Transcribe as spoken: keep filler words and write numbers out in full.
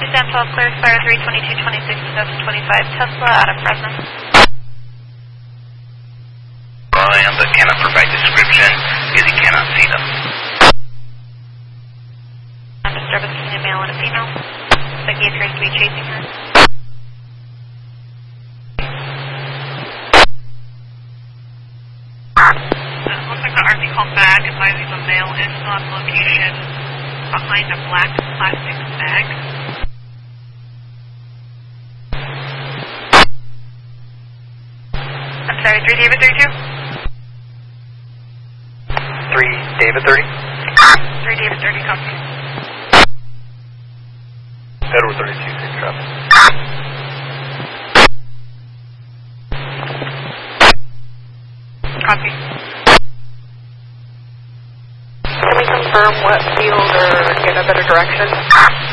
Stand twelve, clear expire three twenty-two twenty-six twenty twenty-five, Tesla out of Fresno. Brian, but cannot provide description because he cannot see them. Disturbance between a male and a female. Looks like he appears to be chasing her. Looks like the R V called back advising the male is on location behind a black plastic bag. I'm sorry, three David thirty-two? three David thirty? three David thirty, copy. Edward thirty-two, six traffic. Copy. Can we confirm what field or get a better direction?